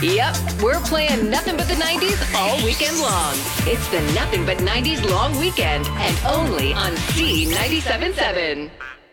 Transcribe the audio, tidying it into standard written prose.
Yep, we're playing nothing but the 90s all weekend long. It's the Nothing But 90s Long Weekend, and only on C97.7.